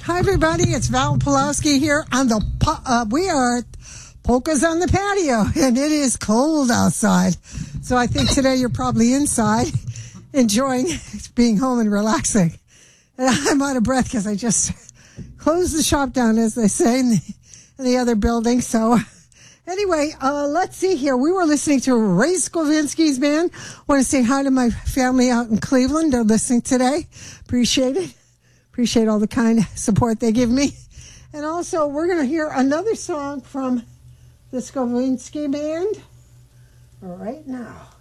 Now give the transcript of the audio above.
Hi, everybody. It's Val Pulowski here on the, we are at Polkas on the Patio, and it is cold outside. So I think today you're probably inside enjoying being home and relaxing. And I'm out of breath because I just closed the shop down, as they say, in the other building. So anyway, let's see here. We were listening to Ray Skowinski's band. Want to say hi to my family out in Cleveland. They're listening today. Appreciate it. Appreciate all the kind support they give me. And also, we're going to hear another song from the Skowinski band right now.